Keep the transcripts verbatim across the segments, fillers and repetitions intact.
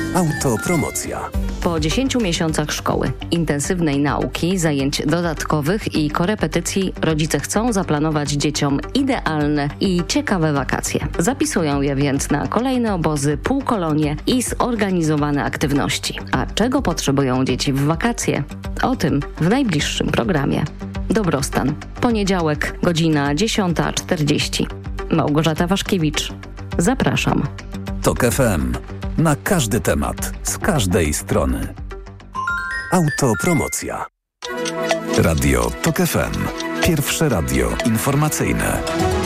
Autopromocja. Po dziesięciu miesiącach szkoły, intensywnej nauki, zajęć dodatkowych i korepetycji rodzice chcą zaplanować dzieciom idealne i ciekawe wakacje. Zapisują je więc na kolejne obozy, półkolonie i zorganizowane aktywności. A czego potrzebują dzieci w wakacje? O tym w najbliższym programie. Dobrostan. Poniedziałek, godzina dziesiąta czterdzieści. Małgorzata Waszkiewicz. Zapraszam. Tok F M. Na każdy temat, z każdej strony. Autopromocja. Radio Tok F M. Pierwsze radio informacyjne.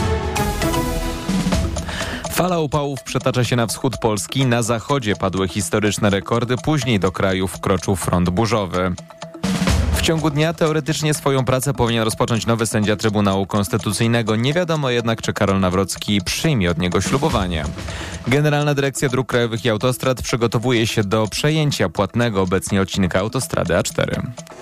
Fala upałów przetacza się na wschód Polski. Na zachodzie padły historyczne rekordy. Później do kraju wkroczył front burzowy. W ciągu dnia teoretycznie swoją pracę powinien rozpocząć nowy sędzia Trybunału Konstytucyjnego. Nie wiadomo jednak, czy Karol Nawrocki przyjmie od niego ślubowanie. Generalna Dyrekcja Dróg Krajowych i Autostrad przygotowuje się do przejęcia płatnego obecnie odcinka autostrady A cztery.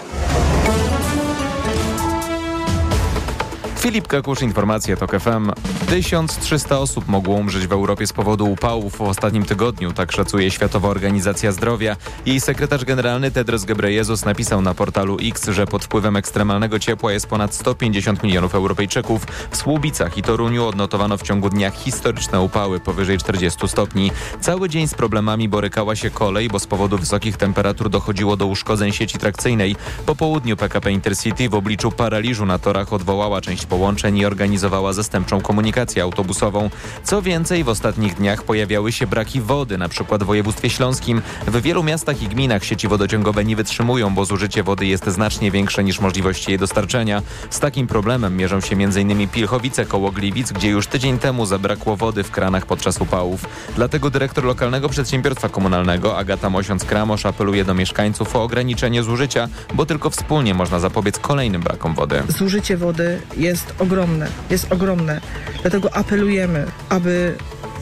Filip Kakusz, informacje Tok F M. tysiąc trzysta osób mogło umrzeć w Europie z powodu upałów w ostatnim tygodniu, tak szacuje Światowa Organizacja Zdrowia. Jej sekretarz generalny Tedros Ghebreyesus napisał na portalu X, że pod wpływem ekstremalnego ciepła jest ponad sto pięćdziesiąt milionów Europejczyków. W Słubicach i Toruniu odnotowano w ciągu dnia historyczne upały powyżej czterdziestu stopni. Cały dzień z problemami borykała się kolej, bo z powodu wysokich temperatur dochodziło do uszkodzeń sieci trakcyjnej. Po południu P K P Intercity w obliczu paraliżu na torach odwołała część połączeń i organizowała zastępczą komunikację autobusową. Co więcej, w ostatnich dniach pojawiały się braki wody, na przykład w województwie śląskim. W wielu miastach i gminach sieci wodociągowe nie wytrzymują, bo zużycie wody jest znacznie większe niż możliwości jej dostarczenia. Z takim problemem mierzą się m in Pilchowice koło Gliwic, gdzie już tydzień temu zabrakło wody w kranach podczas upałów. Dlatego dyrektor lokalnego przedsiębiorstwa komunalnego Agata Mosiąc-Kramosz apeluje do mieszkańców o ograniczenie zużycia, bo tylko wspólnie można zapobiec kolejnym brakom wody. Zużycie wody jest ogromne, jest ogromne. Dlatego apelujemy, aby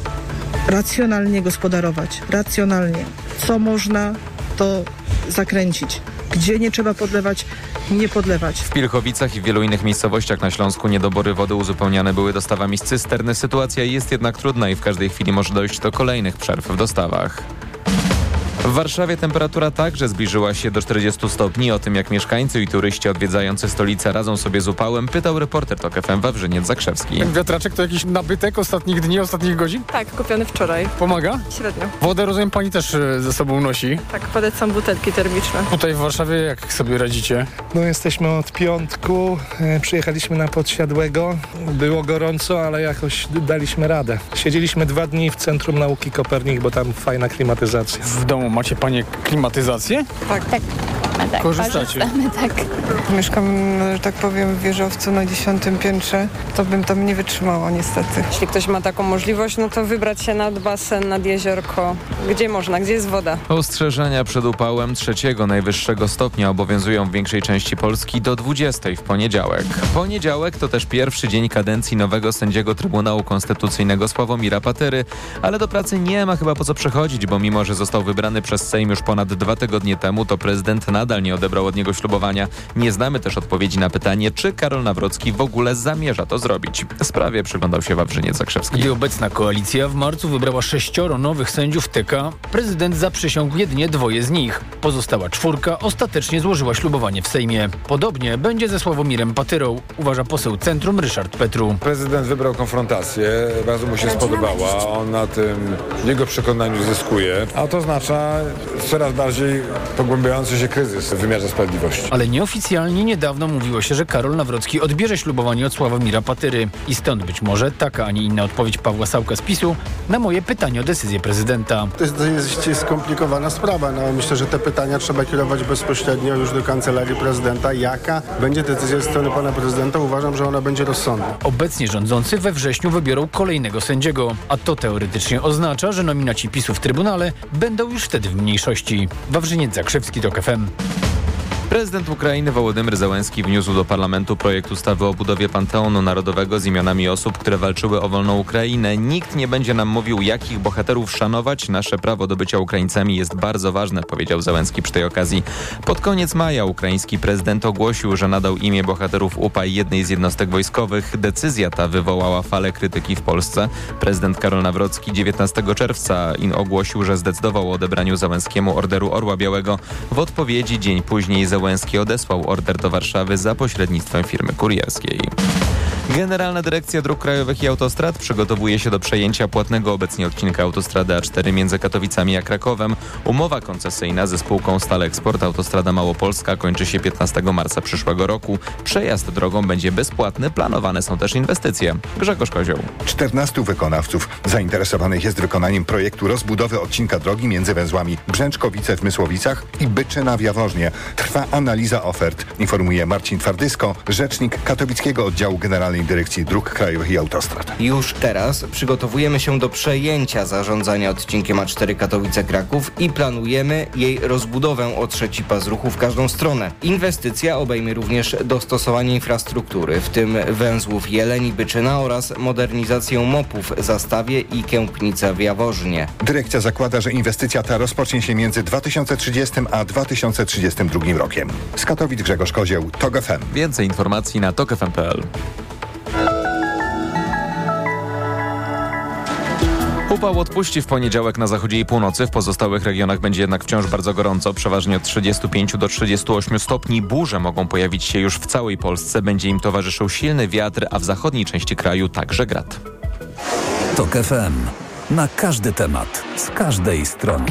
racjonalnie gospodarować, racjonalnie. Co można, to zakręcić. Gdzie nie trzeba podlewać, nie podlewać. W Pilchowicach i w wielu innych miejscowościach na Śląsku niedobory wody uzupełniane były dostawami z cysterny. Sytuacja jest jednak trudna i w każdej chwili może dojść do kolejnych przerw w dostawach. W Warszawie temperatura także zbliżyła się do czterdziestu stopni. O tym, jak mieszkańcy i turyści odwiedzający stolicę radzą sobie z upałem, pytał reporter Tok F M Wawrzyniec Zakrzewski. Ten wiatraczek to jakiś nabytek ostatnich dni, ostatnich godzin? Tak, kupiony wczoraj. Pomaga? Średnio. Wodę, rozumiem, pani też ze sobą nosi? Tak, polecam butelki termiczne. Tutaj w Warszawie jak sobie radzicie? No jesteśmy od piątku, e, przyjechaliśmy na Podsiadłego. Było gorąco, ale jakoś daliśmy radę. Siedzieliśmy dwa dni w Centrum Nauki Kopernik, bo tam fajna klimatyzacja. W domu macie panie klimatyzację? Tak. Tak. Tak, korzystacie? Tak. Mieszkam, że tak powiem, w wieżowcu na dziesiątym piętrze. To bym tam nie wytrzymała niestety. Jeśli ktoś ma taką możliwość, no to wybrać się nad basen, nad jeziorko. Gdzie można, gdzie jest woda? Ostrzeżenia przed upałem trzeciego najwyższego stopnia obowiązują w większej części Polski do dwudziestej w poniedziałek. Poniedziałek to też pierwszy dzień kadencji nowego sędziego Trybunału Konstytucyjnego Sławomira Patyry, ale do pracy nie ma chyba po co przechodzić, bo mimo, że został wybrany przez Sejm już ponad dwa tygodnie temu, to prezydent nadal nie odebrał od niego ślubowania. Nie znamy też odpowiedzi na pytanie, czy Karol Nawrocki w ogóle zamierza to zrobić. Sprawie przyglądał się Wawrzyniec Zakrzewski. Gdy obecna koalicja w marcu wybrała sześcioro nowych sędziów T K, prezydent zaprzysiągł jedynie dwoje z nich. Pozostała czwórka ostatecznie złożyła ślubowanie w Sejmie. Podobnie będzie ze Sławomirem Patyrą, uważa poseł Centrum Ryszard Petru. Prezydent wybrał konfrontację, bardzo mu się spodobała, on na tym w jego przekonaniu zyskuje, a to oznacza coraz bardziej pogłębiający się kryzys w wymiarze sprawiedliwości. Ale nieoficjalnie niedawno mówiło się, że Karol Nawrocki odbierze ślubowanie od Sławomira Patyry. I stąd być może taka, a nie inna odpowiedź Pawła Sałka z PiSu na moje pytanie o decyzję prezydenta. To jest dość skomplikowana sprawa. No, myślę, że te pytania trzeba kierować bezpośrednio już do kancelarii prezydenta. Jaka będzie decyzja ze strony pana prezydenta? Uważam, że ona będzie rozsądna. Obecnie rządzący we wrześniu wybiorą kolejnego sędziego, a to teoretycznie oznacza, że nominaci PiSu w Trybunale będą już wtedy w mniejszości. Wawrzyniec Zakrzewski, Tok F M. Prezydent Ukrainy Wołodymyr Zełenski wniósł do parlamentu projekt ustawy o budowie Panteonu Narodowego z imionami osób, które walczyły o wolną Ukrainę. Nikt nie będzie nam mówił, jakich bohaterów szanować. Nasze prawo do bycia Ukraińcami jest bardzo ważne, powiedział Zełenski przy tej okazji. Pod koniec maja ukraiński prezydent ogłosił, że nadał imię bohaterów U P A jednej z jednostek wojskowych. Decyzja ta wywołała falę krytyki w Polsce. Prezydent Karol Nawrocki dziewiętnastego czerwca ogłosił, że zdecydował o odebraniu Zełenskiemu Orderu Orła Białego. W odpowiedzi dzień później Zełenski odesłał order do Warszawy za pośrednictwem firmy kurierskiej. Generalna Dyrekcja Dróg Krajowych i Autostrad przygotowuje się do przejęcia płatnego obecnie odcinka autostrady A cztery między Katowicami a Krakowem. Umowa koncesyjna ze spółką Staleksport Autostrada Małopolska kończy się piętnastego marca przyszłego roku. Przejazd drogą będzie bezpłatny, planowane są też inwestycje. Grzegorz Kozioł. czternastu wykonawców zainteresowanych jest wykonaniem projektu rozbudowy odcinka drogi między węzłami Brzęczkowice w Mysłowicach i Byczyna w Jaworznie. Trwa analiza ofert, informuje Marcin Twardysko, rzecznik Katowickiego Oddziału Generalnej Dyrekcji Dróg Krajowych i Autostrad. Już teraz przygotowujemy się do przejęcia zarządzania odcinkiem A cztery Katowice-Kraków i planujemy jej rozbudowę o trzeci pas ruchu w każdą stronę. Inwestycja obejmie również dostosowanie infrastruktury, w tym węzłów Jeleń i Byczyna oraz modernizację mopów Zastawie i Kępnica w Jaworznie. Dyrekcja zakłada, że inwestycja ta rozpocznie się między dwa tysiące trzydziestym a dwa tysiące trzydziestym drugim rokiem. Z Katowic Grzegorz Kozieł, Tok F M. Więcej informacji na tok f m kropka p l. Upał odpuści w poniedziałek na zachodzie i północy. W pozostałych regionach będzie jednak wciąż bardzo gorąco, przeważnie od trzydziestu pięciu do trzydziestu ośmiu stopni. Burze mogą pojawić się już w całej Polsce. Będzie im towarzyszył silny wiatr, a w zachodniej części kraju także grad. Tok F M. Na każdy temat, z każdej strony.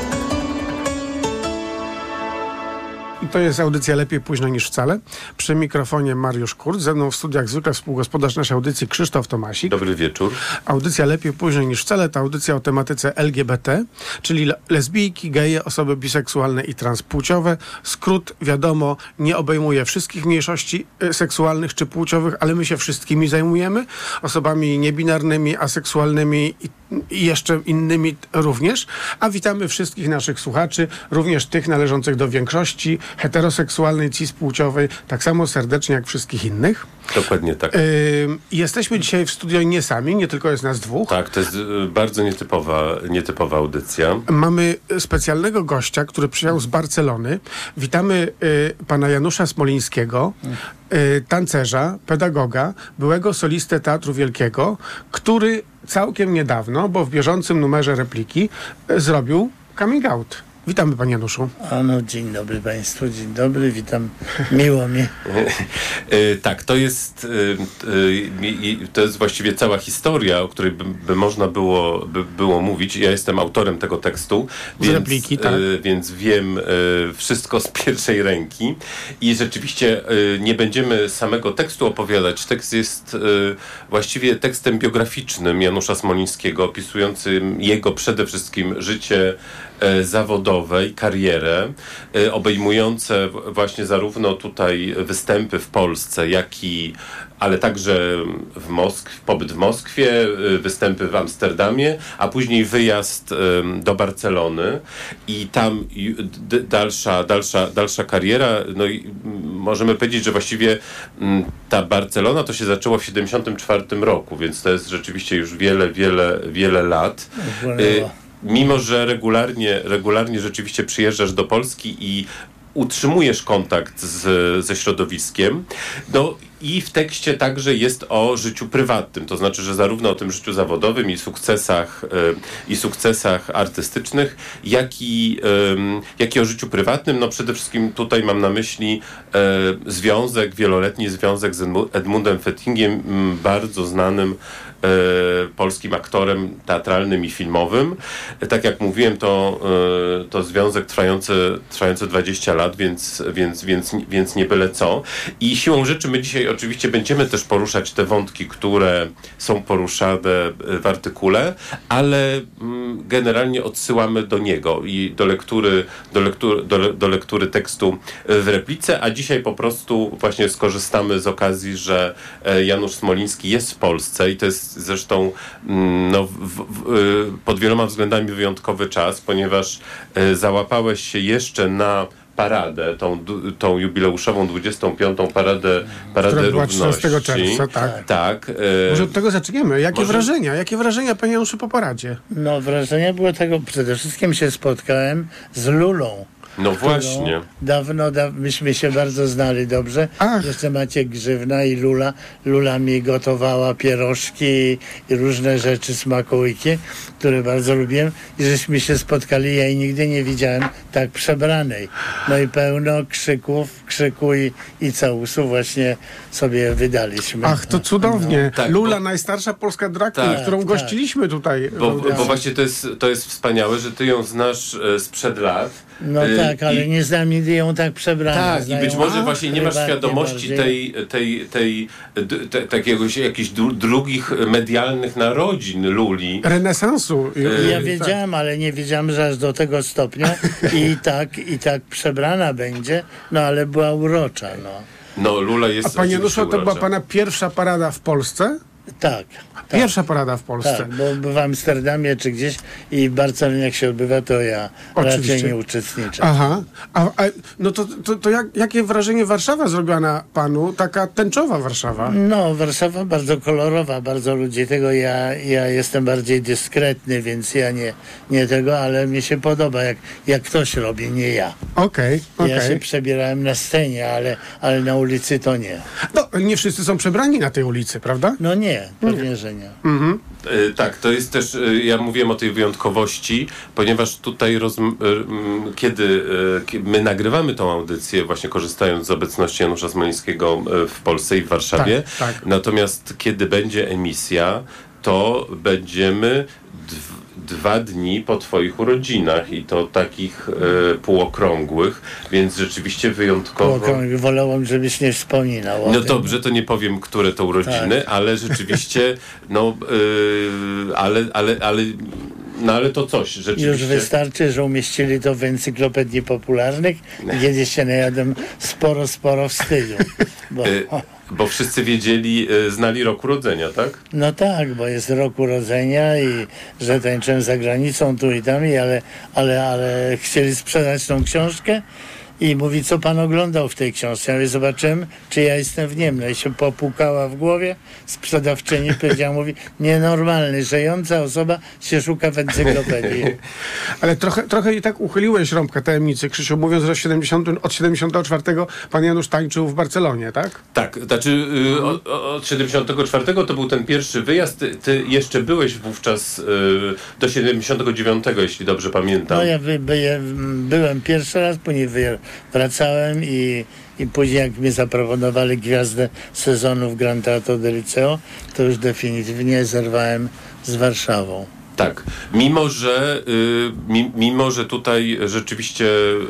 To jest audycja Lepiej późno niż wcale. Przy mikrofonie Mariusz Kurt. Ze mną w studiach zwykle współgospodarz naszej audycji Krzysztof Tomasik. Dobry wieczór. Audycja Lepiej późno niż wcale to audycja o tematyce L G B T, czyli lesbijki, geje, osoby biseksualne i transpłciowe. Skrót, wiadomo, nie obejmuje wszystkich mniejszości seksualnych czy płciowych, ale my się wszystkimi zajmujemy. Osobami niebinarnymi, aseksualnymi i, i jeszcze innymi również. A witamy wszystkich naszych słuchaczy, również tych należących do większości heteroseksualnej, cispłciowej, tak samo serdecznie jak wszystkich innych. Dokładnie tak. Yy, jesteśmy dzisiaj w studio nie sami, nie tylko jest nas dwóch. Tak, to jest y, bardzo nietypowa, nietypowa audycja. Mamy specjalnego gościa, który przyjechał z Barcelony. Witamy y, pana Janusza Smolińskiego, y, tancerza, pedagoga, byłego solistę Teatru Wielkiego, który całkiem niedawno, bo w bieżącym numerze Repliki, y, zrobił coming out. Witamy, panie Januszu. A no, dzień dobry państwu, dzień dobry, witam, miło mi. Tak, to jest to jest właściwie cała historia, o której by, by można było, by było mówić. Ja jestem autorem tego tekstu, z więc, repliki, tak. więc wiem wszystko z pierwszej ręki i rzeczywiście nie będziemy samego tekstu opowiadać. Tekst jest właściwie tekstem biograficznym Janusza Smolińskiego, opisującym jego przede wszystkim życie zawodowe i karierę, obejmujące właśnie zarówno tutaj występy w Polsce, jak i ale także w Moskwie, pobyt w Moskwie, występy w Amsterdamie, a później wyjazd do Barcelony i tam dalsza, dalsza, dalsza kariera. No i możemy powiedzieć, że właściwie ta Barcelona to się zaczęło w siedemdziesiątym czwartym roku, więc to jest rzeczywiście już wiele, wiele, wiele lat. Mimo że regularnie, regularnie rzeczywiście przyjeżdżasz do Polski i utrzymujesz kontakt z, ze środowiskiem, no i w tekście także jest o życiu prywatnym, to znaczy, że zarówno o tym życiu zawodowym i sukcesach, i sukcesach artystycznych, jak i, jak i o życiu prywatnym. No przede wszystkim tutaj mam na myśli związek, wieloletni związek z Edmundem Fettingiem, bardzo znanym polskim aktorem teatralnym i filmowym. Tak jak mówiłem, to, to związek trwający, trwający dwadzieścia lat, więc, więc, więc, więc nie byle co. I siłą rzeczy my dzisiaj oczywiście będziemy też poruszać te wątki, które są poruszane w artykule, ale generalnie odsyłamy do niego i do lektury, do lektury, do, do lektury tekstu w replice, a dzisiaj po prostu właśnie skorzystamy z okazji, że Janusz Smoliński jest w Polsce i to jest zresztą no, w, w, pod wieloma względami wyjątkowy czas, ponieważ załapałeś się jeszcze na paradę, tą, tą jubileuszową dwudziestą piątą paradę, paradę równości. trzynastego czerwca, tak. tak e... Może od tego zaczniemy. Jakie Może... wrażenia? Jakie wrażenia, panie Januszu, po paradzie? No wrażenia było tego, przede wszystkim się spotkałem z Lulą. No właśnie. Dawno, da, myśmy się bardzo znali dobrze. Ach. Jeszcze Maciek Grzywna i Lula. Lula mi gotowała pierożki i, i różne rzeczy, smakołyki, które bardzo lubiłem. I żeśmy się spotkali, ja jej nigdy nie widziałem tak przebranej. No i pełno krzyków, krzyku i, i całusów właśnie sobie wydaliśmy. Ach, to cudownie. No. Tak, Lula, bo... najstarsza polska drag queen, tak, którą tak. gościliśmy tutaj. Bo, bo właśnie to jest, to jest wspaniałe, że ty ją znasz e, sprzed lat. No e, tak, ale i... nie znam nigdy ją tak przebraną. Tak, Znają, i być może a, właśnie nie masz świadomości tej, tej, tej, tej takiego jakichś drugich medialnych narodzin Luli. Renesansu. Ja e... wiedziałem, ale nie wiedziałem, że aż do tego stopnia i tak, i tak przebrana będzie, no ale była urocza, no. No, Lula jest. A panie Januszu, to była pana pierwsza parada w Polsce? Tak. Pierwsza parada w Polsce. Tak, bo w Amsterdamie czy gdzieś i w Barcelonie jak się odbywa, to ja Oczywiście. raczej nie uczestniczę. Aha. A, a, no to, to, to jak, jakie wrażenie Warszawa zrobiła na panu? Taka tęczowa Warszawa. No, Warszawa bardzo kolorowa, bardzo ludzi tego. Ja, ja jestem bardziej dyskretny, więc ja nie, nie tego, ale mi się podoba, jak, jak ktoś robi, nie ja. Okej, okay, Ja okay. się przebierałem na scenie, ale, ale na ulicy to nie. No, nie wszyscy są przebrani na tej ulicy, prawda? No nie, pewnie, że nie. Mhm. E, tak, to jest też, e, ja mówiłem o tej wyjątkowości, ponieważ tutaj roz, e, kiedy e, my nagrywamy tą audycję, właśnie korzystając z obecności Janusza Smolińskiego e, w Polsce i w Warszawie, tak, tak. Natomiast kiedy będzie emisja, to będziemy dw, dwa dni po twoich urodzinach i to takich e, półokrągłych, więc rzeczywiście wyjątkowo... Półokrągłych, wolałam, żebyś nie wspominał o No tym. dobrze, to nie powiem, które to urodziny, tak. ale rzeczywiście, no, e, ale, ale, ale, no ale to coś, rzeczywiście... Już wystarczy, że umieścili to w encyklopedii popularnych i kiedyś się najadłem sporo, sporo wstydu. Bo... E, Bo wszyscy wiedzieli, e, znali rok urodzenia, tak? No tak, bo jest rok urodzenia i że tańczyłem za granicą tu i tam, i ale, ale, ale chcieli sprzedać tą książkę i mówi, co pan oglądał w tej książce. Ja mówię, zobaczyłem, czy ja jestem w nim. No i się popukała w głowie, sprzedawczyni powiedziała, mówi, nienormalny, żyjąca osoba się szuka w encyklopedii. Ale trochę, trochę i tak uchyliłeś rąbkę tajemnicy, Krzysiu, mówiąc, że siedemdziesiątym, od siedemdziesiątego czwartego pan Janusz tańczył w Barcelonie, tak? Tak, znaczy y, od, od siedemdziesiątego czwartego to był ten pierwszy wyjazd. Ty, ty jeszcze byłeś wówczas y, do siedemdziesiątego dziewiątego, jeśli dobrze pamiętam. No ja by, by, byłem pierwszy raz, później wy, wracałem i, i później jak mi zaproponowali gwiazdę sezonu w Gran Teatro del Liceo, to już definitywnie zerwałem z Warszawą. Tak, mimo że, y, mi, mimo że tutaj rzeczywiście y,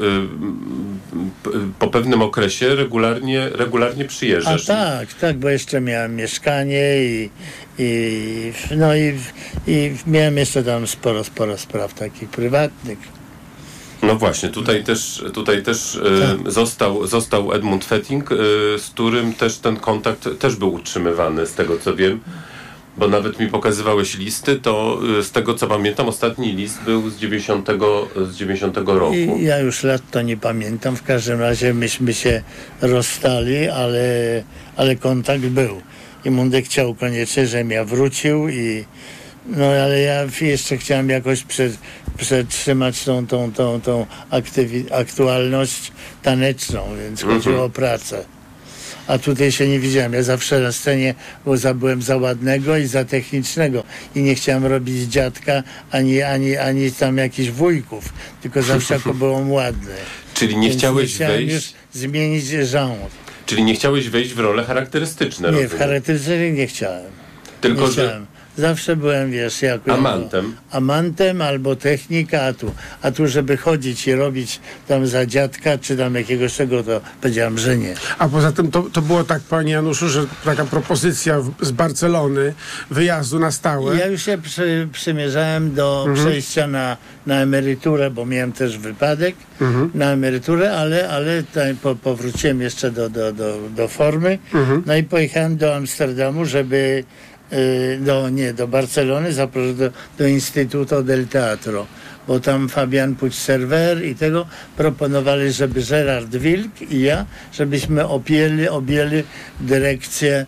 y, po pewnym okresie regularnie, regularnie przyjeżdżasz. A tak, tak, bo jeszcze miałem mieszkanie i, i no i, i miałem jeszcze tam sporo, sporo spraw takich prywatnych. No właśnie, tutaj też, tutaj też y, został, został Edmund Fetting, y, z którym też ten kontakt też był utrzymywany, z tego co wiem. Bo nawet mi pokazywałeś listy, to z tego co pamiętam, ostatni list był z dziewięćdziesiątego roku. I ja już lat to nie pamiętam, w każdym razie myśmy się rozstali, ale, ale kontakt był. I Mundek chciał koniecznie, żebym ja wrócił i no ale ja jeszcze chciałem jakoś przed, przetrzymać tą, tą, tą, tą aktywi- aktualność taneczną, więc chodziło mhm. o pracę. A tutaj się nie widziałem. Ja zawsze na scenie bo za, byłem za ładnego i za technicznego. I nie chciałem robić dziadka, ani, ani, ani tam jakichś wujków. Tylko zawsze jako byłem ładny. Czyli nie Więc chciałeś nie chciałem wejść... już zmienić żanr. Czyli nie chciałeś wejść w role charakterystyczne. Nie, rozumiem. w charakterystycznych nie chciałem. Tylko, nie że... chciałem. Zawsze byłem, wiesz, jako amantem. Amantem albo technika, a tu, a tu, żeby chodzić i robić tam za dziadka, czy tam jakiegoś tego, to powiedziałem, że nie. A poza tym to, to było tak, panie Januszu, że taka propozycja w, z Barcelony, wyjazdu na stałe. Ja już się przy, przymierzałem do mhm. przejścia na, na emeryturę, bo miałem też wypadek mhm. na emeryturę, ale, ale tutaj po, powróciłem jeszcze do, do, do, do formy. Mhm. No i pojechałem do Amsterdamu, żeby do, nie, do Barcelony, zaprosił do, do Instytutu del Teatro, bo tam Fabian Puć-Serwer i tego proponowali, żeby Gerard Wilk i ja, żebyśmy objęli, objęli dyrekcję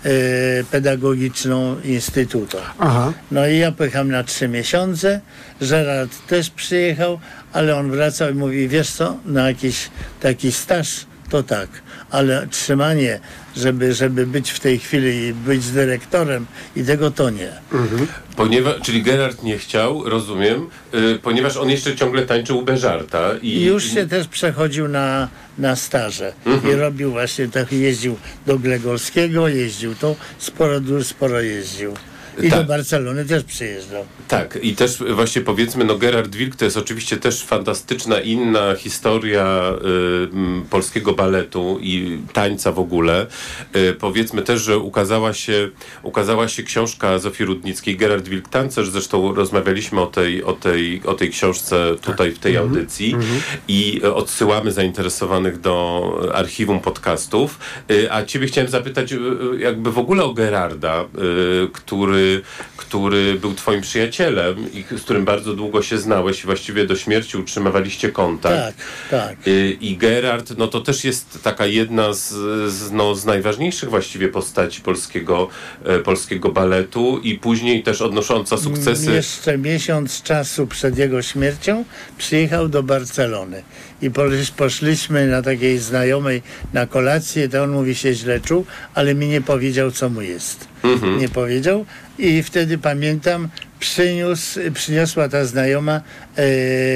y, pedagogiczną Instytutu. Aha. No i ja pojechałem na trzy miesiące, Gerard też przyjechał, ale on wracał i mówi, wiesz co, na jakiś taki staż to tak, ale trzymanie, żeby, żeby być w tej chwili i być dyrektorem i tego to nie. Mhm. Ponieważ, czyli Gerard nie chciał, rozumiem, yy, ponieważ on jeszcze ciągle tańczył u Beżarta. I, I już się i... też przechodził na, na staże mhm. i robił właśnie tak, jeździł do Glegorskiego, jeździł to, sporo, sporo jeździł. I tak. do Barcelony też przyjeżdżał. Tak, i też właśnie powiedzmy, no Gerard Wilk to jest oczywiście też fantastyczna inna historia y, polskiego baletu i tańca w ogóle. Y, powiedzmy też, że ukazała się, ukazała się książka Zofii Rudnickiej, Gerard Wilk Tancerz, zresztą rozmawialiśmy o tej, o tej, o tej książce tutaj tak. w tej mhm. audycji mhm. i odsyłamy zainteresowanych do archiwum podcastów. Y, a ciebie chciałem zapytać y, jakby w ogóle o Gerarda, y, który który był twoim przyjacielem i z którym bardzo długo się znałeś i właściwie do śmierci utrzymywaliście kontakt. Tak, tak. I, i Gerard, no to też jest taka jedna z, z, no, z najważniejszych właściwie postaci polskiego, e, polskiego baletu i później też odnosząca sukcesy. Jeszcze miesiąc czasu przed jego śmiercią przyjechał do Barcelony i poszliśmy na takiej znajomej na kolację, to on mówi, się źle czuł, ale mi nie powiedział, co mu jest. Mhm. Nie powiedział i wtedy pamiętam, przyniósł, przyniosła ta znajoma e,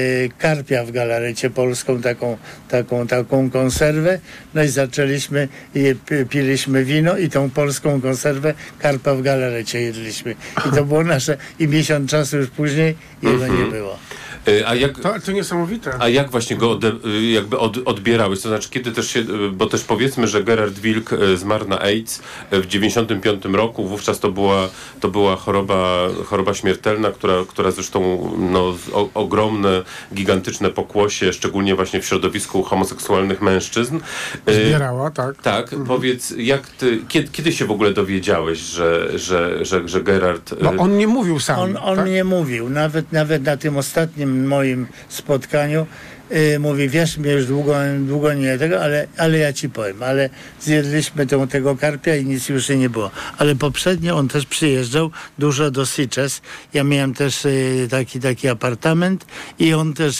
karpia w galarecie polską, taką, taką, taką konserwę, no i zaczęliśmy, je, piliśmy wino i tą polską konserwę karpa w galarecie jedliśmy. I to było nasze, i miesiąc czasu już później jego mhm. nie było. A jak, to, to niesamowite. A jak właśnie go ode, jakby od, odbierałeś? To znaczy, kiedy też się, bo też powiedzmy, że Gerard Wilk zmarł na AIDS w dziewięćdziesiątym piątym roku, wówczas to była, to była choroba, choroba śmiertelna, która, która zresztą no, o, ogromne, gigantyczne pokłosie, szczególnie właśnie w środowisku homoseksualnych mężczyzn. Zbierała, tak. Tak, mhm. Powiedz, jak ty, kiedy, kiedy się w ogóle dowiedziałeś, że, że, że, że Gerard... No on nie mówił sam. On, on tak? nie mówił, nawet, nawet na tym ostatnim moim spotkaniu yy, mówi, wiesz, mnie już długo, długo nie tego, ale, ale ja ci powiem, ale zjedliśmy tą, tego karpia i nic już nie było. Ale poprzednio on też przyjeżdżał dużo do Sitges. Ja miałem też yy, taki, taki apartament i on też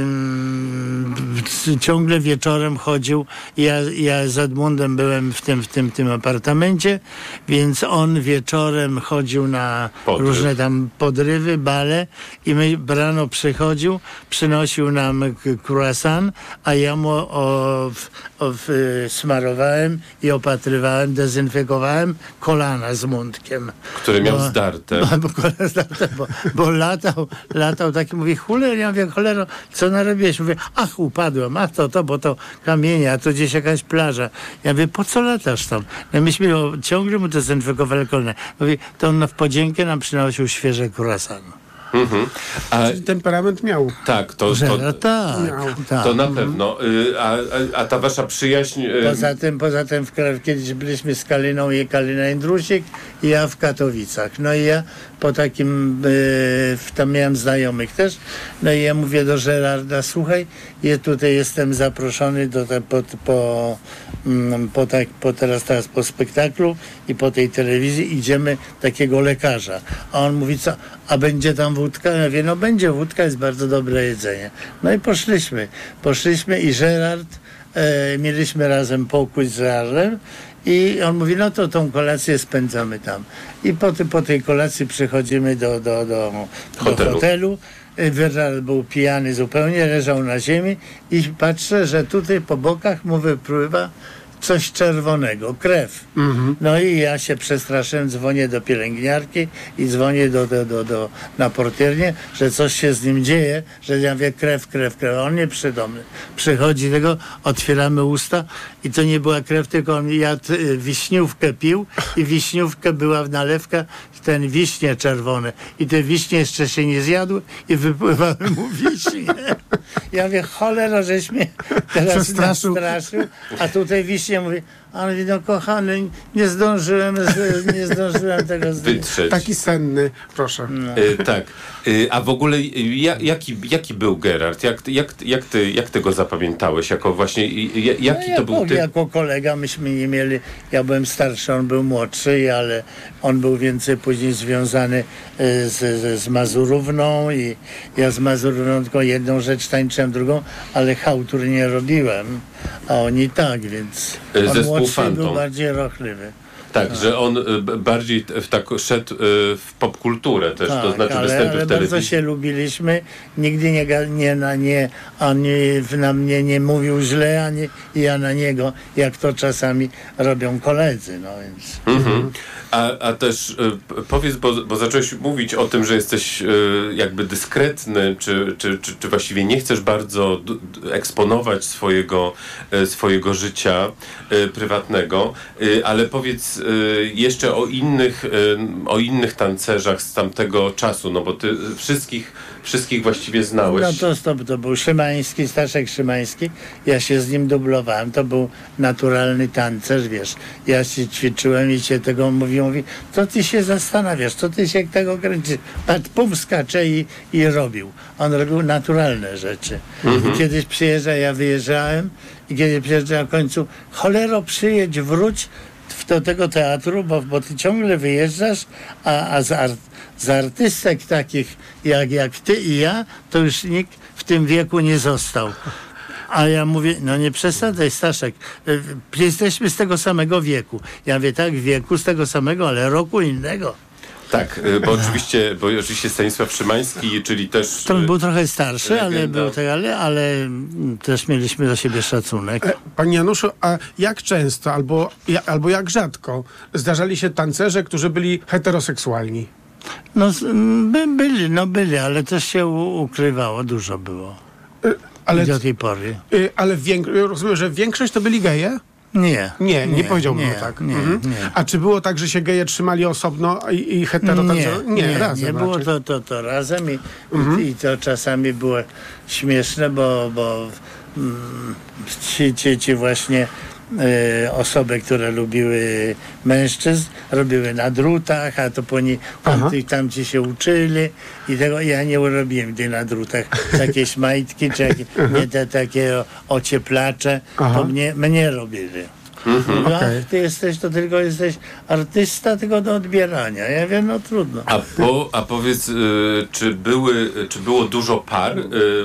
yy, ciągle wieczorem chodził. Ja, ja z Edmundem byłem w tym, w tym, tym apartamencie, więc on wieczorem chodził na Podryw. różne tam podrywy, bale i my rano przychodził, przynosił nam croissant, a ja mu o, o, smarowałem i opatrywałem, dezynfekowałem kolana z mundkiem. Które miał bo, zdarte. Bo, bo, zdarte, bo, bo latał, latał taki, mówi, cholera, ja mówię, cholero, co narobiłeś? Mówię, ach, upadłem, ach, to, to, bo to kamienie, a to gdzieś jakaś plaża. Ja mówię, po co latasz tam? No myśmy ciągle mu dezynfekowali kolana. Mówi, to on w podziękę nam przynosił świeże croissant. Mhm. A, temperament miał. Tak, to, to, to, tak, miał. tak. to na pewno. A, a, a ta wasza przyjaźń... Poza tym, poza tym w, kiedyś byliśmy z Kaliną i Kalina Jędrusik i ja w Katowicach. No i ja po takim, y, tam miałem znajomych też, no i ja mówię do Gerarda, słuchaj, ja tutaj jestem zaproszony do te, po, po, mm, po, tak, po teraz, teraz po spektaklu i po tej telewizji idziemy takiego lekarza. A on mówi, co, a będzie tam wódka? Ja mówię, no będzie wódka, jest bardzo dobre jedzenie. No i poszliśmy. Poszliśmy i Gerard, e, mieliśmy razem pokój z Gerardem i on mówi, no to tą kolację spędzamy tam. I po, ty, po tej kolacji przychodzimy do, do, do, do hotelu. hotelu. Gerard był pijany zupełnie, leżał na ziemi i patrzę, że tutaj po bokach mu wypływa coś czerwonego, krew. Mhm. No i ja się przestraszyłem, dzwonię do pielęgniarki i dzwonię do, do, do, do, na portiernię, że coś się z nim dzieje, że ja mówię krew, krew, krew. On nieprzytomny. Przychodzi tego, otwieramy usta i to nie była krew, tylko on jadł wiśniówkę pił i wiśniówkę była w nalewka, ten wiśnie czerwone. I te wiśnie jeszcze się nie zjadły i wypływały mu wiśnie. Ja mówię, cholera, żeś mnie teraz nastraszył, a tutaj wiśnie śmiesznie mówi, ale no kochany, nie zdążyłem, z, nie zdążyłem tego wytrzeć. Taki senny, proszę. No. E, tak. E, a w ogóle ja, jaki, jaki był Gerard? Jak, jak, jak, ty, jak ty go zapamiętałeś? Jako właśnie, jaki no, to był typ? Jako kolega myśmy nie mieli, ja byłem starszy, on był młodszy, ale on był więcej później związany z, z, z Mazurówną i ja z Mazurówną tylko jedną rzecz tańczyłem, drugą, ale chałtur nie robiłem, a oni tak, więc on Zespół młodszy Fantom. był bardziej rochliwy. Tak, no. Że on y, bardziej w tak szedł y, w popkulturę też, tak, to znaczy ale, występy ale w telewizji. bardzo się lubiliśmy, nigdy nie, nie, na nie ani na mnie nie mówił źle, ani ja na niego, jak to czasami robią koledzy, no więc... Mhm. A, a też y, powiedz, bo, bo zacząłeś mówić o tym, że jesteś y, jakby dyskretny, czy, czy, czy, czy właściwie nie chcesz bardzo d, d, eksponować swojego, y, swojego życia y, prywatnego, y, ale powiedz y, jeszcze o innych, y, o innych tancerzach z tamtego czasu, no bo ty wszystkich, wszystkich właściwie znałeś. No to, to, to był Szymański, Staszek Szymański, ja się z nim dublowałem, to był naturalny tancerz, wiesz, ja się ćwiczyłem i się tego mówił, mówi, to ty się zastanawiasz, to ty się tego kręcisz. Patrz, pum skacze i, i robił. On robił naturalne rzeczy. Mhm. I kiedyś przyjeżdża, ja wyjeżdżałem i kiedy przyjeżdża na końcu, cholero, przyjedź, wróć do tego teatru, bo, bo ty ciągle wyjeżdżasz, a, a z, art, z artystek takich jak, jak ty i ja, to już nikt w tym wieku nie został. A ja mówię, no nie przesadzaj, Staszek, jesteśmy z tego samego wieku. Ja mówię, tak, wieku z tego samego, ale roku innego. Tak, bo oczywiście, bo oczywiście Stanisław Szymański, czyli też... To był trochę starszy, legenda. ale był tak, ale, ale też mieliśmy do siebie szacunek. Panie Januszu, a jak często albo, albo jak rzadko zdarzali się tancerze, którzy byli heteroseksualni? No by, byli, no byli, ale też się u, ukrywało, dużo było. Ale, do tej pory. Y, ale więk- rozumiem, że większość to byli geje? Nie. Nie, nie, nie powiedziałbym nie, tak. Nie, mhm. nie. A czy było tak, że się geje trzymali osobno i, i hetero Nie, tancerze? nie, nie, razem nie było raczej. to, to, to razem i, Mhm. i, i to czasami było śmieszne, bo, bo mm, ci, ci, ci właśnie e, osoby, które lubiły mężczyzn, robiły na drutach, a to po nie, tamci, tamci się uczyli i tego ja nie robiłem gdy na drutach jakieś majtki, czy jakieś, nie te takie ocieplacze, Aha. to mnie, mnie robili. Mhm. No, Okej. ty jesteś, to tylko jesteś artysta tylko do odbierania. Ja wiem, no trudno. A, po, a powiedz, y, czy, były, czy było dużo par? Y,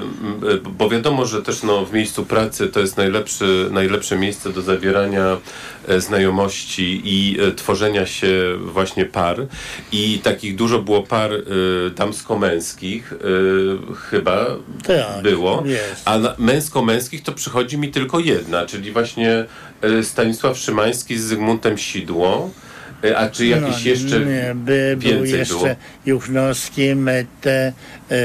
y, bo wiadomo, że też no, w miejscu pracy to jest najlepszy, najlepsze miejsce do zawierania e, znajomości i e, tworzenia się właśnie par. I takich dużo było par y, damsko-męskich, y, chyba Tak, było. jest. A na, męsko-męskich to przychodzi mi tylko jedna, czyli właśnie e, Stanisław Szymański z Zygmuntem Sidło. E, A czy jakieś no, jeszcze nie, by, był więcej jeszcze było? Juchnowski, Mette,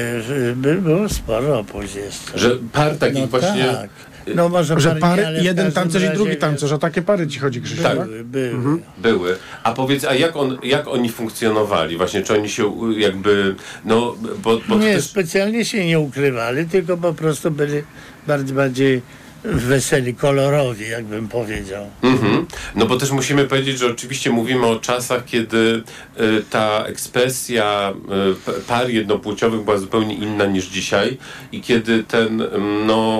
e, by, było sporo później jeszcze. Że par takich no właśnie... tak. No może Że par, pary, nie, ale w jeden każdym tancerz i razie, drugi wiesz, tancerz, o takie pary ci chodzi, Krzysiu, tak? Były, były. Mhm. Były. A powiedz, a jak, on, jak oni funkcjonowali? Właśnie, czy oni się u- jakby, no, bo, bo to Nie, też... specjalnie się nie ukrywali, tylko po prostu byli bardziej, bardziej weseli, kolorowi, jakbym powiedział. Mhm. No bo też musimy powiedzieć, że oczywiście mówimy o czasach, kiedy y, ta ekspresja y, p- par jednopłciowych była zupełnie inna niż dzisiaj i kiedy ten, ym, no,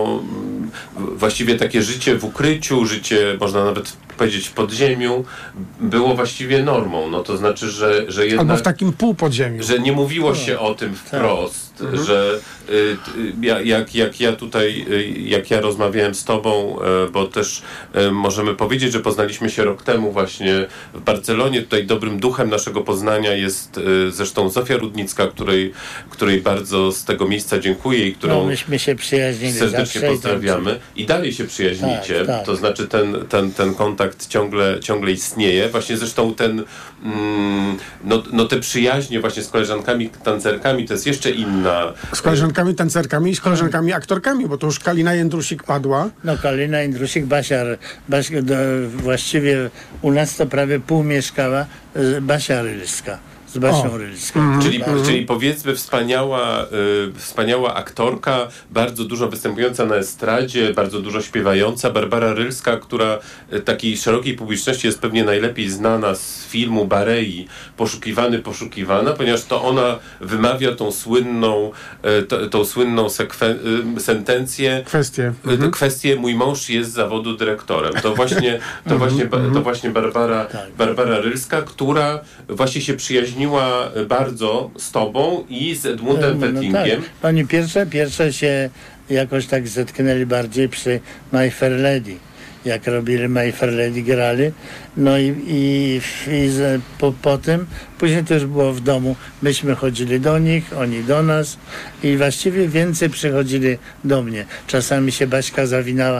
ym, właściwie takie życie w ukryciu, życie, można nawet powiedzieć w podziemiu, było właściwie normą. No to znaczy, że, że jednak... Albo w takim półpodziemiu. Że nie mówiło się o tym wprost, Mhm. że y, y, ja- jak, jak ja tutaj, y, jak ja rozmawiałem z tobą, y, bo też y, możemy powiedzieć, że poznaliśmy się rok temu właśnie w Barcelonie. Tutaj dobrym duchem naszego poznania jest y, zresztą Zofia Rudnicka, której, której bardzo z tego miejsca dziękuję i którą No, myśmy się przyjaźnili serdecznie zawsze i tak- pozdrawiamy. I dalej się przyjaźnicie. Tak, tak. To znaczy ten, ten, ten kontakt ciągle, ciągle istnieje. Właśnie zresztą ten, mm, no, no te przyjaźnie właśnie z koleżankami tancerkami to jest jeszcze inna. Z koleżankami tancerkami i z koleżankami aktorkami, bo to już Kalina Jędrusik padła. No Kalina Jędrusik, Basiar, Baś, do, właściwie u nas to prawie pół mieszkała e, Basia Rylska z z Basią Rylską. Mm. Czyli, czyli powiedzmy wspaniała, y, wspaniała aktorka, bardzo dużo występująca na estradzie, bardzo dużo śpiewająca. Barbara Rylska, która y, takiej szerokiej publiczności jest pewnie najlepiej znana z filmu Barei Poszukiwany, poszukiwana, ponieważ to ona wymawia tą słynną, y, to, tą słynną sekwen- y, sentencję. Kwestię. Y, mhm. Kwestię mój mąż jest z zawodu dyrektorem. To właśnie, to właśnie, to właśnie Barbara, tak. Barbara Rylska, która właśnie się przyjaźniła bardzo z tobą i z Edmundem no, Wettlingiem. No tak. Oni pierwsze, pierwsze się jakoś tak zetknęli bardziej przy My Fair Lady. Jak robili My Fair Lady, grali. No i, i, i z, po, po tym, później to już było w domu. Myśmy chodzili do nich, oni do nas i właściwie więcej przychodzili do mnie. Czasami się Baśka zawinęła e,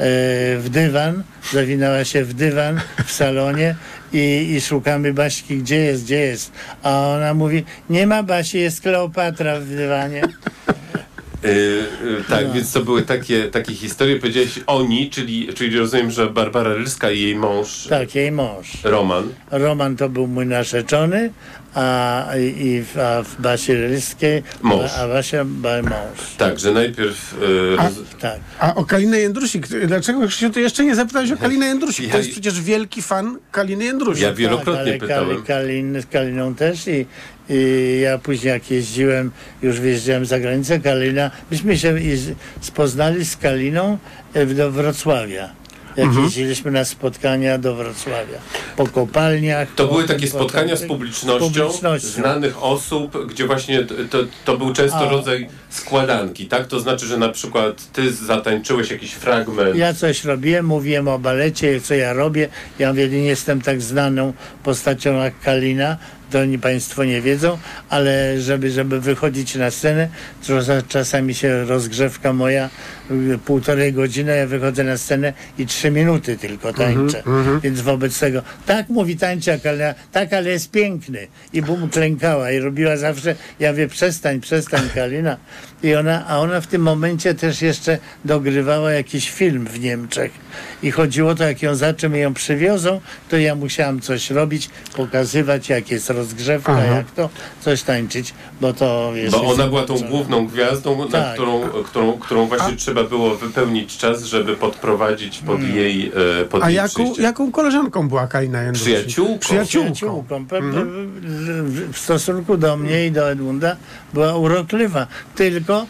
w dywan, zawinęła się w dywan w salonie i, i szukamy Baśki, gdzie jest, gdzie jest. A ona mówi, nie ma Basi, jest Kleopatra w dywanie. Yy, yy, tak, no. Więc to były takie, takie historie, powiedziałeś oni, czyli, czyli rozumiem, że Barbara Rylska i jej mąż. Tak, jej mąż. Roman. Roman to był mój narzeczony, a, i, a w Basi Rylskiej mąż. A, a Basia ba, mąż. Tak, że najpierw... Yy, a, roz... tak. a o Kalinę Jędrusik, dlaczego Krzysiu, ty jeszcze nie zapytałeś o Kalinę Jędrusik? To jest przecież wielki fan Kaliny Jędrusik. Ja wielokrotnie tak, pytałem. Kalin, z Kaliną też i, i ja później jak jeździłem, już wyjeżdżałem za granicę, Kalina, myśmy się spoznali z Kaliną do Wrocławia. Jak mhm. jeździliśmy na spotkania do Wrocławia, po kopalniach. To po, były takie po, spotkania po, z, publicznością, z publicznością, znanych osób, gdzie właśnie to, to był często A. rodzaj składanki, tak? To znaczy, że na przykład ty zatańczyłeś jakiś fragment. Ja coś robiłem, mówiłem o balecie, co ja robię. Ja mówię, nie jestem tak znaną postacią jak Kalina, to oni państwo nie wiedzą, ale żeby, żeby wychodzić na scenę, to czasami się rozgrzewka moja półtorej godziny, ja wychodzę na scenę i trzy minuty tylko tańczę. Mm-hmm. Więc wobec tego, tak mówi tańczy Kalina, tak, ale jest piękny. I bum, klękała i robiła zawsze, ja mówię, przestań, przestań Kalina. I ona, a ona w tym momencie też jeszcze dogrywała jakiś film w Niemczech. I chodziło to, jak ją za czym ją przywiozą, to ja musiałam coś robić, pokazywać, jak jest rozgrzewka, Aha. jak to, coś tańczyć, bo to jest... Bo ona była tą główną gwiazdą, tak. na którą, którą, którą właśnie a... trzeba było wypełnić czas, żeby podprowadzić pod hmm. jej e, pod A jej jaką, jaką koleżanką była Kalina Jędrusik? Przyjaciółką. Przyjaciółką. Przyjaciółką. Hmm. W stosunku do mnie i do Edmunda była urokliwa. Tylko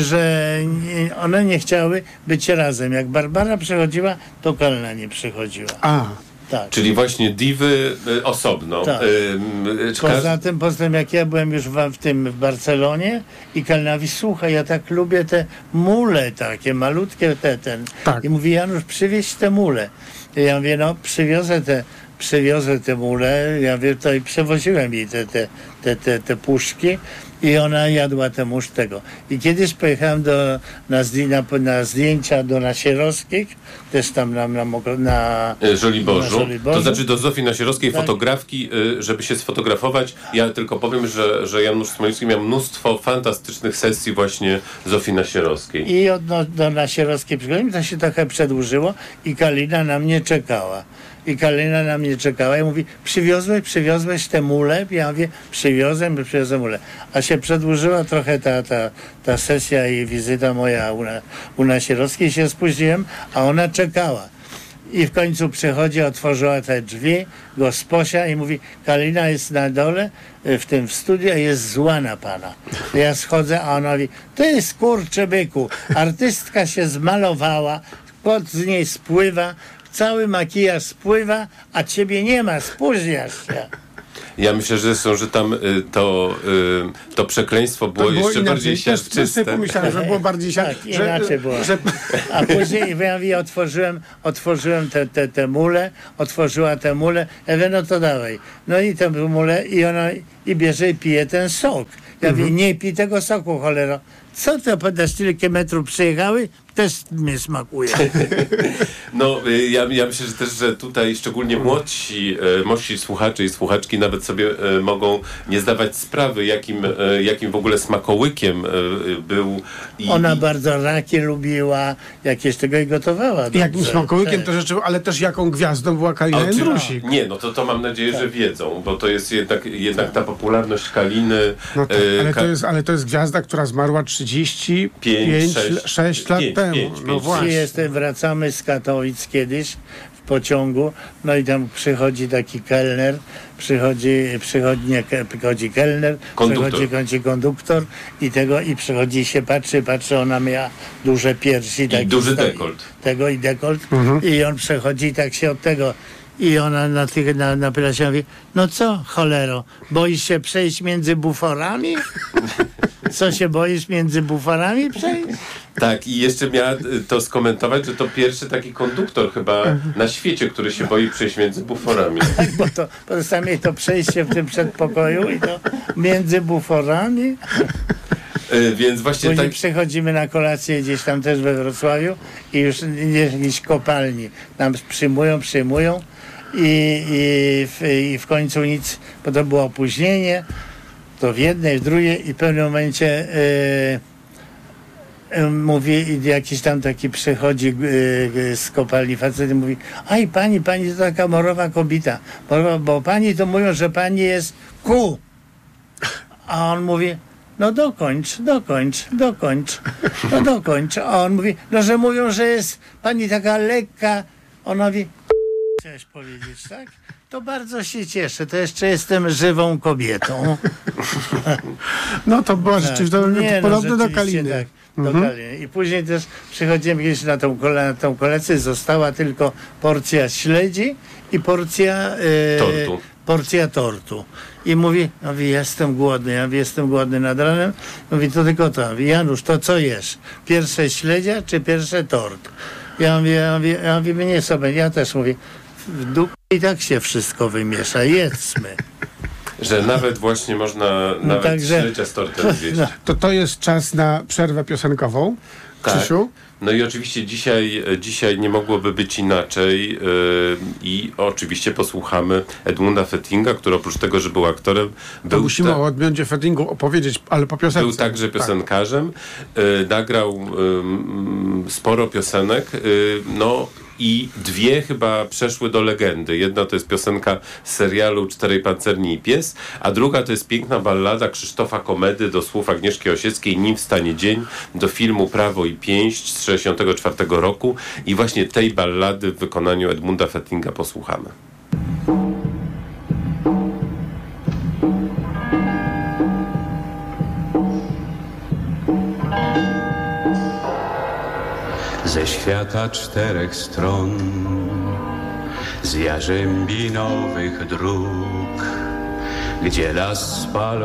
że nie, one nie chciały być razem. Jak Barbara przychodziła, to Kalina nie przychodziła. A. Tak. Czyli właśnie diwy y, osobno. Tak. Y, poza tym, poza tym, jak ja byłem już w, w tym w Barcelonie i Kalina mówi, słuchaj, ja tak lubię te mule takie, malutkie te, ten. Tak. I mówi, Janusz, przywieź te mule. I ja mówię, no, przywiozę te przywiozę te mule, ja wiem, to i przewoziłem jej te, te, te, te, te puszki i ona jadła te musz tego. I kiedyś pojechałem do, na, zdjęcia, na zdjęcia do Nasierowskich, też tam na, na, na Żoliborzu. na Żoliborzu. To znaczy do Zofii Nasierowskiej, tak. Fotografki, żeby się sfotografować. Ja tylko powiem, że, że Janusz Smoliński miał mnóstwo fantastycznych sesji właśnie Zofii Nasierowskiej. I od, no, do Nasierowskiej przychodziłem, to się trochę przedłużyło i Kalina na mnie czekała. I Kalina na mnie czekała i mówi, przywiozłeś, przywiozłeś te mule? Ja mówię, przywiozłem, przywiozłem mule. A się przedłużyła trochę ta, ta, ta sesja i wizyta moja u, na, u Nasierowskiej, się spóźniłem, a ona czekała. I w końcu przychodzi, otworzyła te drzwi, gosposia i mówi, Kalina jest na dole, w tym w studiu, jest zła na pana. Ja schodzę, a ona mówi, ty skurczy byku, artystka się zmalowała, pot z niej spływa, cały makijaż spływa, a ciebie nie ma, spóźniasz się. Ja myślę, że zresztą, że tam y, to, y, to przekleństwo było, to było jeszcze inaczej. Bardziej siarczyste. Też pomyślałem, że było bardziej siarczyste. Tak, inaczej było. Że... A później ja, ja otworzyłem, otworzyłem te, te, te mule, otworzyła te mule, ja mówię, no to dawaj. No i te mule i ona i bierze i pije ten sok. Ja mhm. mówię, nie pij tego soku, cholero. co to podasz, tyle kilometrów przejechały? Też mnie smakuje. No, ja, ja myślę, że też, że tutaj szczególnie młodsi, e, młodsi słuchacze i słuchaczki nawet sobie e, mogą nie zdawać sprawy, jakim, e, jakim w ogóle smakołykiem e, był. I, Ona i... bardzo raki lubiła, jakieś tego i gotowała. Dobrze. Jakim smakołykiem to rzeczy, ale też jaką gwiazdą była Kalina Jędrusik. Nie, no to, to mam nadzieję, że wiedzą, bo to jest jednak, jednak ta popularność Kaliny. No tak, e, ale, ka... to jest, ale to jest gwiazda, która zmarła trzydzieści pięć, sześć lat pięć, temu. pięć, no pięć, właśnie. Jestem, wracamy z Katowic kiedyś w pociągu, no i tam przychodzi taki kelner, przychodzi, przychodzi, nie, przychodzi kelner, konduktor. przychodzi, przychodzi konduktor i tego, i przychodzi się, patrzy, patrzy, ona miała duże piersi. I taki duży stoi, dekolt. Tego i dekolt Mhm. i on przechodzi i tak się od tego i ona na, tych, na, na pyta mówi, no co, cholero, boisz się przejść między buforami? Co się boisz między buforami przejść? Tak, i jeszcze miała to skomentować, że to pierwszy taki konduktor chyba na świecie, który się boi przejść między buforami. Tak, bo to pozostanie to przejście w tym przedpokoju i to między buforami. Yy, więc właśnie Później tak... przechodzimy na kolację gdzieś tam też we Wrocławiu i już jakiejś kopalni nam przyjmują, przyjmują i, i, w, i w końcu nic, bo to było opóźnienie, to w jednej, w drugiej i w pewnym momencie yy, mówi, jakiś tam taki przychodzi yy, z kopalni facet i mówi, aj pani, pani to taka morowa kobieta, bo, bo pani to mówią, że pani jest ku. A on mówi, no dokończ, dokończ, dokończ, no dokończ. A on mówi, no że mówią, że jest pani taka lekka. Ona mówi, chcesz powiedzieć, tak? To bardzo się cieszę, to jeszcze jestem żywą kobietą. No to było Tak. rzeczywiście to, Nie, to podobne no, do rzeczywiście Kaliny. Tak, do Mhm. Kaliny. I później też przychodzimy kiedyś na tą, kole, na tą kolację, została tylko porcja śledzi i porcja e, Tortu. porcja tortu. I mówi, mówi, jestem głodny, ja mówię, jestem głodny nad ranem. Mówi, to tylko to. Mówi, Janusz, to co jesz? Pierwsze śledzia czy pierwsze tort? Ja mówię, ja mówię, ja mówię nie sobie, ja też mówię, w dupie i tak się wszystko wymiesza, jedzmy. Że nawet właśnie można No nawet także- śledzia z tortem zjeść. No. To to jest czas na przerwę piosenkową. Tak. Krzysiu? No i oczywiście dzisiaj, dzisiaj nie mogłoby być inaczej yy, i oczywiście posłuchamy Edmunda Fettinga, który oprócz tego, że był aktorem, To był, musimy ta- o Edmundzie Fettingu opowiedzieć, ale po piosence. był także piosenkarzem, yy, nagrał yy, sporo piosenek, yy, no i dwie chyba przeszły do legendy. Jedna to jest piosenka z serialu Czterej Pancerni i Pies, a druga to jest piękna ballada Krzysztofa Komedy do słów Agnieszki Osieckiej, Nim wstanie dzień, do filmu Prawo i pięść z sześćdziesiątego czwartego roku i właśnie tej ballady w wykonaniu Edmunda Fettinga posłuchamy. Ze świata czterech stron, z jarzębinowych dróg, gdzie las spala